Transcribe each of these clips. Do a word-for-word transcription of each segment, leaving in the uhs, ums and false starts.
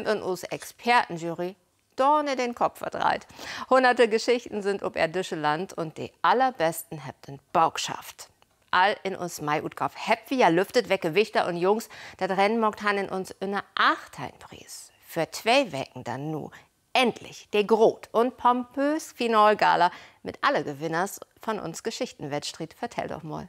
nimmt in uns Expertenjury Dorne den Kopf verdreht. Hunderte Geschichten sind ob erdische Land und die allerbesten habt den Bauch schafft. All in uns Mai-Utgauf habt wir ja lüftet weg Gewichter und Jungs, das Rennen mogt han in uns in einer Achteinpreis. Für zwei Wecken dann nu endlich der Grot und pompös Finalgala mit alle Gewinners von uns Geschichtenwettstreit. Vertell doch mal.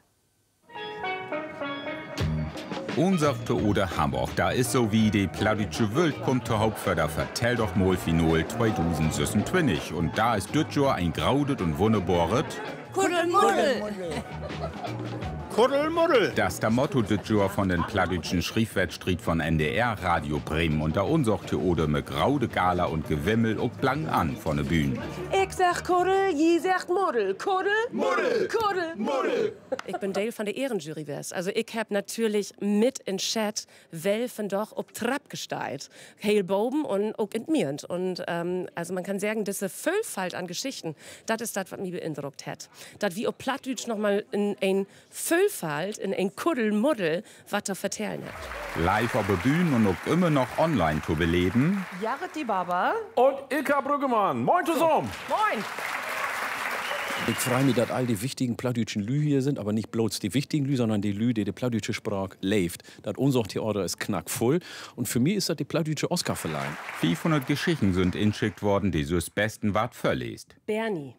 Unsagte oder Hamburg, da ist so wie die plattdeutsche Welt kommt zur Hauptförder, vertell doch mal Final zwanzig sechsundzwanzig. Und da ist das Jahr ein graudet und wunderbaret Kuddelmuddel. Kuddelmuddel. Das ist das Motto des Jahr von den plattdeutschen Schriefwettstreit von N D R, Radio Bremen. Und da unsagte oder mit graude Gala und Gewimmel ob lang an von der Bühne. Ich sag Kuddel, je sagt Muddel. Kuddel, Muddel, Kuddel, Muddel. Ich bin Dale von der Ehrenjury wär's. Also ich hab natürlich mit in Chat Welfen doch ob Trapp gesteit. Heil Boben und auch entmirend. Und ähm, also man kann sagen, diese Vielfalt an Geschichten, das ist das, was mich beeindruckt hat. Das wie ob Plattdeutsch noch mal in ein Vielfalt, in ein Kuddelmuddel, was da vertellen hat. Live auf der Bühne und auch immer noch online zu beleben. Jared die Baba. Und Ilka Brüggemann. Moin zusammen. Moin. Ich freue mich, dass all die wichtigen plattdeutschen Lü hier sind, aber nicht bloß die wichtigen Lü, sondern die Lü, die die plattdeutsche Sprache lebt. Das unser Theater ist knackvoll und für mich ist das die plattdeutsche Oscarverleihung. fünfhundert Geschichten sind inschickt worden, die so das besten Wart verlest. Bernie.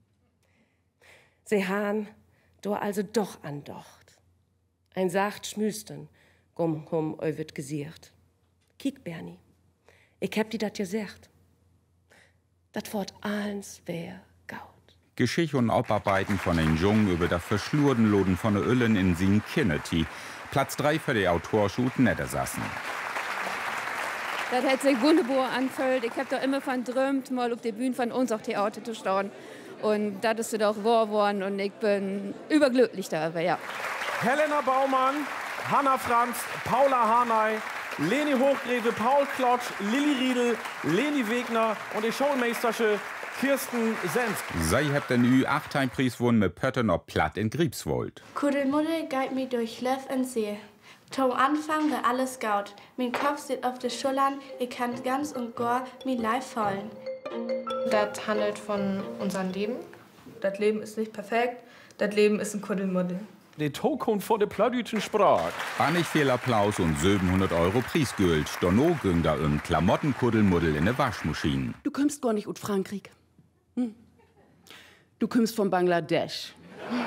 Sie han, do also doch andocht. Ein sacht Schmüsten, gum hum eu wird gesiert. Kiek, Bernie, ich hab die dat gesagt. Dat Wort allens wär gaut. Geschichte und Aufarbeiten von den Jungen über das verschlurden Loden von der Öllen in Sien Kennedy. Platz drei für die Autorschut Nettersassen. Das hat sich wunderbar angefühlt. Ich hab da immer von träumt, mal auf der Bühne von uns auch Theater zu stehen. Und das ist doch wahr geworden und ich bin überglücklich darüber, ja. Helena Baumann, Hanna Franz, Paula Hanay, Leni Hochgreve, Paul Klotsch, Lilly Riedel, Leni Wegner und die Showmeistersche Kirsten Senft. Sie habt den Ü acht-Preis gewonnen mit Pötten ob Platt in Griebswold. Kuddelmuddel geht mir durch Löff und See. Zum Anfang war alles gaut. Mein Kopf steht auf den Schultern, ich kann ganz und gar mein Leib fallen. Das handelt von unserem Leben. Das Leben ist nicht perfekt, das Leben ist ein Kuddelmuddel. Die Token vor der plattdeutschen Sprache. War nicht viel Applaus und siebenhundert Euro Preisgeld. Donno ging da um Klamottenkuddelmuddel in der Waschmaschine. Du kommst gar nicht aus Frankreich. Hm. Du kommst von Bangladesch. Hm.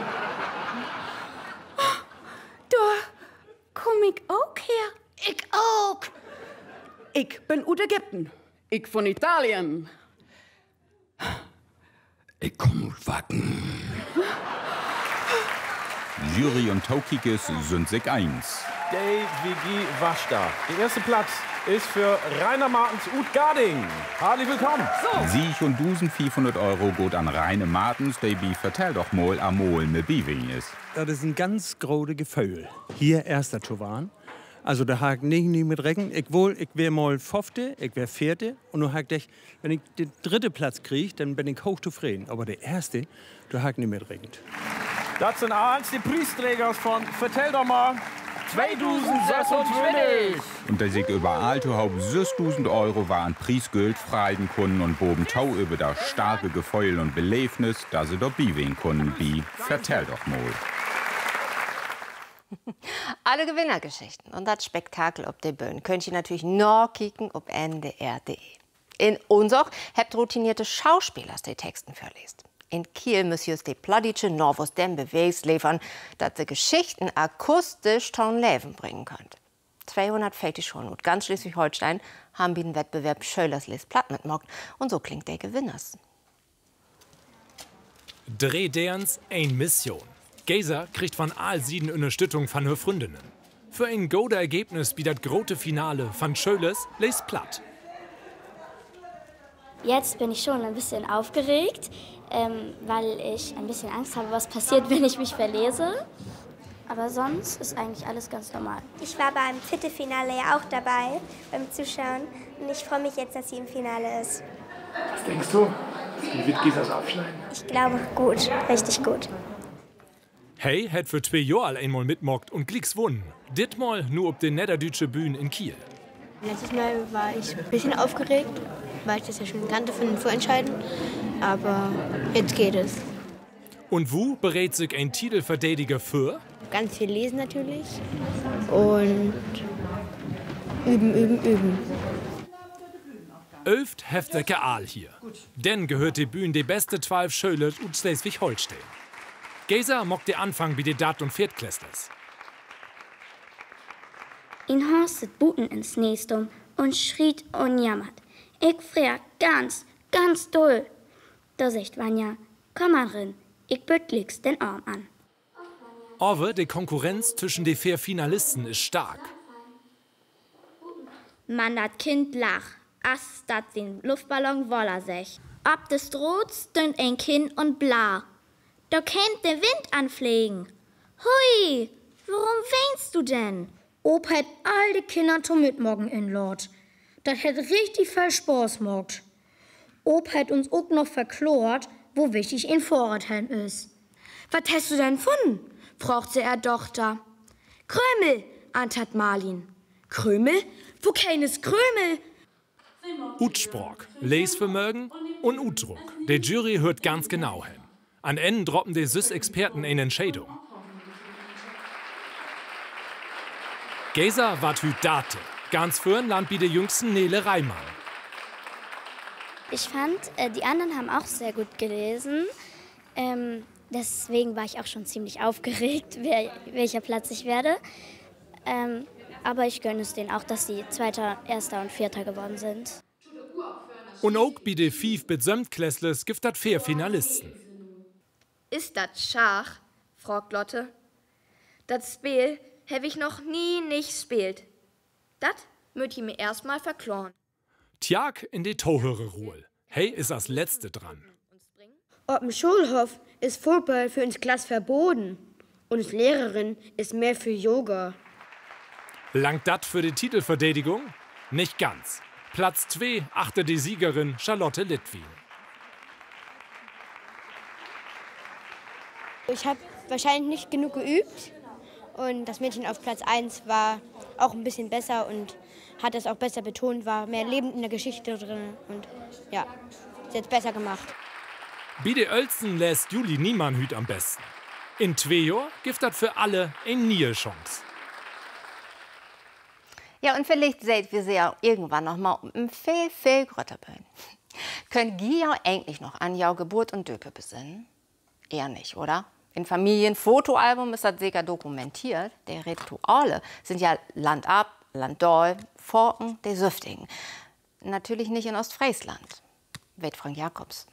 Da komm ich auch her. Ich auch. Ich bin aus Ägypten. Ich von Italien. Ich komm aus Wacken. Jury und Taukikes sind sich eins. Day W G Waschda. Der erste Platz ist für Rainer Martens Ut Garding. Herzlich willkommen. So. Sieg und fünfhundert Euro geht an Rainer Martens, der bi vertell doch mal amol mit Biwing ist. Das ist ein ganz großes Gefühl. Hier erster zu waren. Also da hakt nicht, nicht mit Recken. Ich wohl, ich wär mal fünfte, ich wär vierte. Und nun hakt ich, wenn ich den dritten Platz kriege, dann bin ich hochzufrieden. Aber der erste, da hakt nicht mit Recken. Das sind eins die Preisträger von Vertell doch mal zwanzig sechsundzwanzig. Und der sich überall zu Haupt sechstausend Euro waren Preisgeld freien Kunden und boben Tau über das starke Gefeul und Belebnis, da sie doch biwehen können, bi Vertell doch mal. Alle Gewinnergeschichten und das Spektakel ob der Bühne könnt ihr natürlich noch kicken ob N D R punkt de. In Unsoch habt routinierte Schauspieler die Texten verlest. In Kiel müssen die plattdeutsche Norwus dem Beweis liefern, dass sie Geschichten akustisch zum Leben bringen könnt. zweihundertfünfzig schon und ganz Schleswig-Holstein haben den Wettbewerb Schölers les Platt mitmockt und so klingt der Gewinners. Dreh derns ein Mission. Geiser kriegt von all sieben Unterstützung von her Freundinnen. Für ein gute Ergebnis bietet große Finale von Schölers les Platt. Jetzt bin ich schon ein bisschen aufgeregt, ähm, weil ich ein bisschen Angst habe, was passiert, wenn ich mich verlese. Aber sonst ist eigentlich alles ganz normal. Ich war beim Viertelfinale ja auch dabei, beim Zuschauen. Und ich freue mich jetzt, dass sie im Finale ist. Was denkst du? Wie wird Gisas abschneiden? Ich glaube, gut. Richtig gut. Hey, hat für zwei Jahre einmal mitmockt und glicks wunnen. Ditmal nur ob den Niederdeutsche Bühne in Kiel. Letztes Mal war ich ein bisschen aufgeregt, weil ich das ja schon kannte von den Vorentscheiden. Aber jetzt geht es. Und wo berät sich ein Titelverteidiger für? Ganz viel lesen natürlich und üben, üben, üben. Öft heftige Aal hier. Denn gehört die Bühne die beste zwölf Schüler und Schleswig-Holstein. Gesa mockt den Anfang wie die Dat- und Viertklässlers. In horstet Buten ins Nästum und schriet und jammert. Ich frier ganz, ganz doll. Da sagt Vanja, komm mal rein, ich büttlig's den Arm an. Aber die Konkurrenz zwischen den vier Finalisten ist stark. Man, dat Kind lach, as dat den Luftballon woller sech. Ob des droht, stünd ein Kind und bla. Da kennt der Wind anfliegen. Hui, warum weinst du denn? Ob hätt all die Kinder zum Mitmorgen in Lord. Dat hätt richtig viel Spaß gemacht. Ob hätt uns auch noch verklort, wo wichtig ein Vorrat ist. Was hast du denn gefunden? Fragte er Tochter. Krümel, antwortet Marlin. Krümel? Wo keines Krümel? Utsprach, Lesvermögen und Utdruck. Der Jury hört ganz genau hin. An Ende droppen die Sys-Experten eine Entscheidung. Gesa war Hüdate. Ganz vorn land wie der jüngsten Nele Reimann. Ich fand, äh, die anderen haben auch sehr gut gelesen. Ähm, deswegen war ich auch schon ziemlich aufgeregt, wer, welcher Platz ich werde. Ähm, aber ich gönne es denen auch, dass sie Zweiter, Erster und Vierter geworden sind. Und auch bei den fünf Besömmtklässlers gibt es vier Finalisten. Ist das Schach? fragt Lotte. Das Spiel habe ich noch nie nicht gespielt. Das möcht ich mir erstmal verkloren. Tjag in die Torhörer-Ruhe. Hey ist als Letzte dran. Auf dem Schulhof ist Fußball für uns Klasse verboten. Und als Lehrerin ist mehr für Yoga. Langt dat für die Titelverteidigung? Nicht ganz. Platz zwei achte die Siegerin Charlotte Littwin. Ich habe wahrscheinlich nicht genug geübt. Und das Mädchen auf Platz eins war auch ein bisschen besser und hat das auch besser betont, war mehr lebend in der Geschichte drin. Und ja, ist jetzt besser gemacht. Bei den Oelzen lässt Juli Niemannhüt am besten. In zwei Jahren gibt das für alle eine neue Chance. Ja, und vielleicht seht wir sie ja irgendwann noch mal um viel, viel größer Bühne. Könnt ihr ja eigentlich noch an ihre Geburt und Döpe besinnen? Eher nicht, oder? In Familienfotoalbum ist das sicher dokumentiert. Die Rituale sind ja Land ab, Land doll, Forken, die Süftigen. Natürlich nicht in Ostfriesland. Weet Frank Jacobs.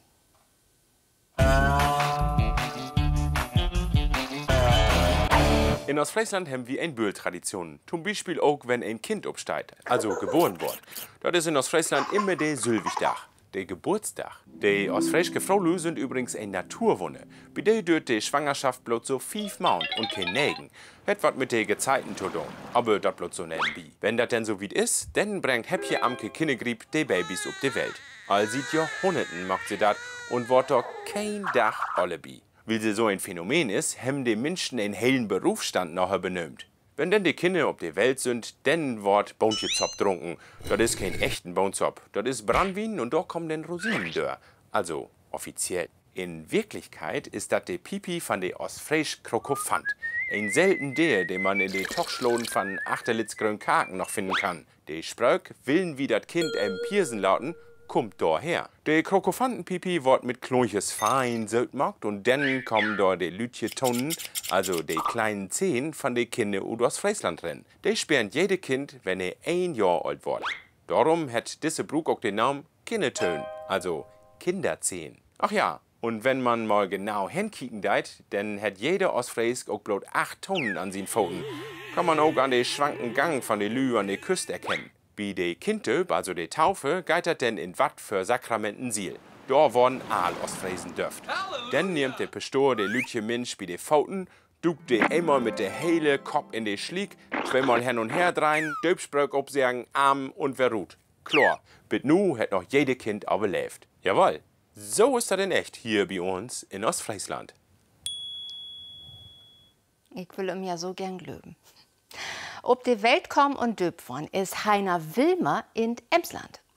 In Ostfriesland haben wir eine Bühl-Tradition. Zum Beispiel auch, wenn ein Kind absteigt, also geboren wird. Das ist in Ostfriesland immer der Sylwigdach, der Geburtstag. Die ostfriesische Frauen sind übrigens eine Naturwunde. Bei der dürft die Schwangerschaft bloß so fünf Mount und kein Nägen. Het wat mit den Gezeiten zu tun, aber das bloß so nebenbei. Wenn das denn so weit ist, dann bringt Häppje Amke Kinnegrieb die Babys auf die Welt. All sieht Jahrhunderten macht sie das und wird doch kein Dach allebi. Weil sie so ein Phänomen ist, haben die Menschen einen hellen Berufsstand nachher benömt. Wenn denn die Kinder auf der Welt sind, dann wird Boontjezop trunken. Das ist kein echten Boontjezop, das ist Brandwein und da kommen dann Rosinen durch. Also offiziell. In Wirklichkeit ist das die Pipi von der Ostfriesischen Krokofant. Ein selten der, den man in den Tochschloden von Achterlitzgrünkaken noch finden kann. Die Spröck willen wie das Kind im Piersen lauten, kommt daher. Der Krokofantenpipi wird mit Klonches fein sötmacht und dann kommen da die Lütje-Tonnen, also die kleinen Zehen von den Kindern aus Friesland drin. Die sperren jede Kind, wenn er ein Jahr alt wird. Darum hat diese Brug auch den Namen Kindertön, also Kinderzehen. Ach ja, und wenn man mal genau hinkicken deit, dann hat jeder Ostfries auch bloß acht Tonnen an seinen Pfoten. Kann man auch an den schwanken Gang von den Lü an der Küste erkennen. Bei der Kindöp, also der Taufe, geht das denn in Watt für Sakramenten Siel. Da worden all Ostfriesen dürft. Dann nimmt der Pastor der Lütje Mensch bei den Pfoten, duckt der einmal mit der hele Kopf in den Schlieg, zweimal hin und her dreien, Döpspröck obsagen, Arm und wer ruht. Klar, bis nu hat noch jede Kind überlebt. Jawohl, so ist das in echt hier bei uns in Ostfriesland. Ich will ihm ja so gern glöben. Ob die Welt kommen und döpt worden ist Heiner Wilmer in Emsland.